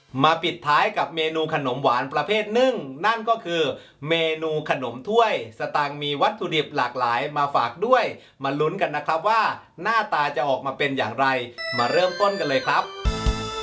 มาปิดท้ายกับเมนูขนมหวานประเภทนึ่งนั่นก็คือเมนูขนมถ้วยสตางค์มีวัตถุดิบหลากหลายมาฝากด้วยมาลุ้นกันนะครับว่าหน้าตาจะออกมาเป็นอย่างไรมาเริ่มต้นกันเลยครับ